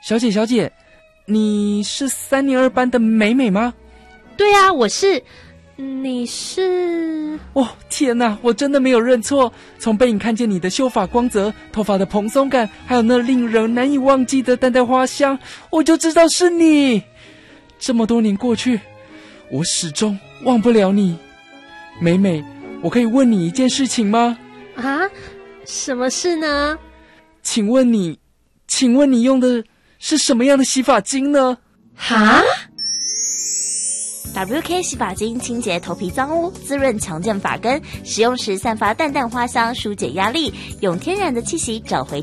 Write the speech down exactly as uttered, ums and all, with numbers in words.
小姐小姐，你是三年二班的美美吗？ 对啊，我是。你是？ 哦，天哪，我真的没有认错。从背影看见你的秀发光泽，头发的蓬松感，还有那令人难以忘记的淡淡花香，我就知道是你。这么多年过去，我始终忘不了你。美美，我可以问你一件事情吗？ 啊？什么事呢？ 请问你，请问你用的是什么样的洗发精呢？ 哈 ？W K 洗发精清洁头皮脏污，滋润强健发根，使用时散发淡淡花香，疏解压力，用天然的气息找回